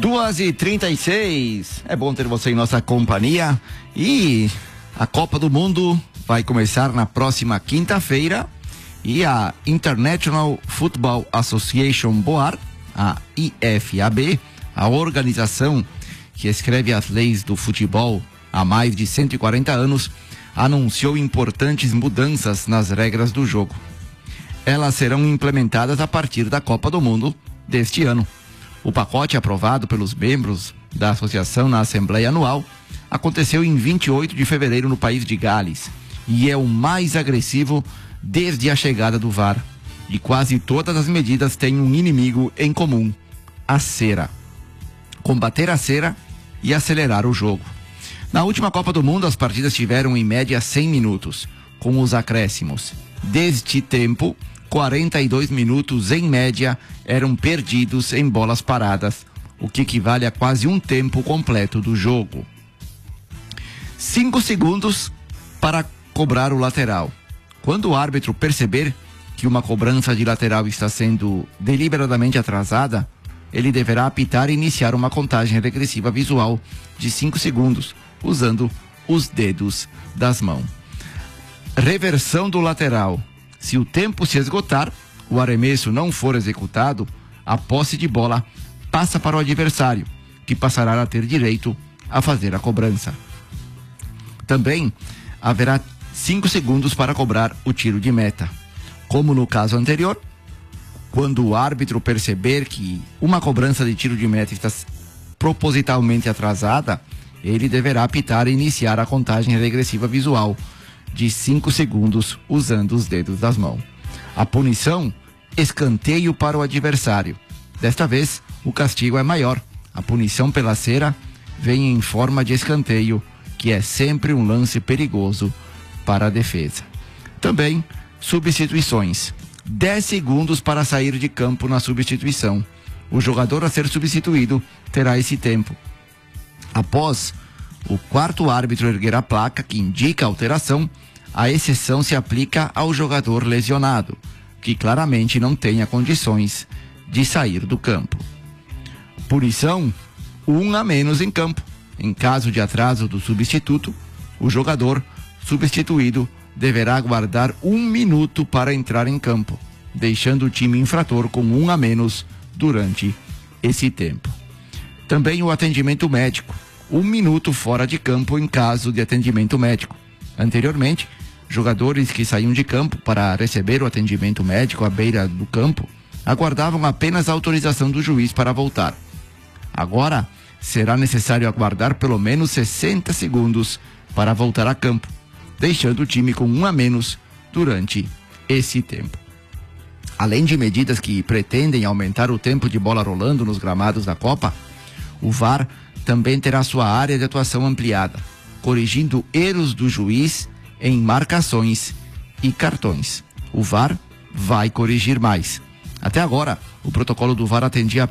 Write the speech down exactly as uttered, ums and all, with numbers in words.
duas e trinta e seis. É bom ter você em nossa companhia. E a Copa do Mundo vai começar na próxima quinta-feira. E a International Football Association Board, a I F A B, a organização que escreve as leis do futebol há mais de cento e quarenta anos, anunciou importantes mudanças nas regras do jogo. Elas serão implementadas a partir da Copa do Mundo deste ano. O pacote aprovado pelos membros da associação na Assembleia Anual aconteceu em vinte e oito de fevereiro no país de Gales e é o mais agressivo desde a chegada do V A R. E quase todas as medidas têm um inimigo em comum: a cera. Combater a cera e acelerar o jogo. Na última Copa do Mundo, as partidas tiveram em média cem minutos, com os acréscimos. Deste tempo, quarenta e dois minutos em média eram perdidos em bolas paradas, o que equivale a quase um tempo completo do jogo. Cinco segundos para cobrar o lateral. Quando o árbitro perceber que uma cobrança de lateral está sendo deliberadamente atrasada, ele deverá apitar e iniciar uma contagem regressiva visual de cinco segundos, usando os dedos das mãos. Reversão do lateral. Se o tempo se esgotar, o arremesso não for executado, a posse de bola passa para o adversário, que passará a ter direito a fazer a cobrança. Também haverá cinco segundos para cobrar o tiro de meta. Como no caso anterior, quando o árbitro perceber que uma cobrança de tiro de meta está propositalmente atrasada, ele deverá apitar e iniciar a contagem regressiva visual de cinco segundos usando os dedos das mãos. A punição: escanteio para o adversário. Desta vez, o castigo é maior. A punição pela cera vem em forma de escanteio, que é sempre um lance perigoso para a defesa. Também substituições. dez segundos para sair de campo na substituição. O jogador a ser substituído terá esse tempo. Após o quarto árbitro erguer a placa que indica a alteração, a exceção se aplica ao jogador lesionado, que claramente não tenha condições de sair do campo. Punição: um a menos em campo. Em caso de atraso do substituto, o jogador substituído deverá aguardar um minuto para entrar em campo, deixando o time infrator com um a menos durante esse tempo. Também o atendimento médico: um minuto fora de campo em caso de atendimento médico. Anteriormente, jogadores que saíam de campo para receber o atendimento médico à beira do campo aguardavam apenas a autorização do juiz para voltar. Agora, será necessário aguardar pelo menos sessenta segundos para voltar a campo, deixando o time com um a menos durante esse tempo. Além de medidas que pretendem aumentar o tempo de bola rolando nos gramados da Copa, o V A R também terá sua área de atuação ampliada, corrigindo erros do juiz em marcações e cartões. O V A R vai corrigir mais. Até agora, o protocolo do V A R atendia